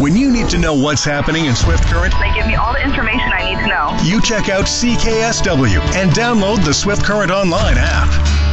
When you need to know what's happening in Swift Current, They give me all the information I need to know. you check out CKSW and download the Swift Current Online app.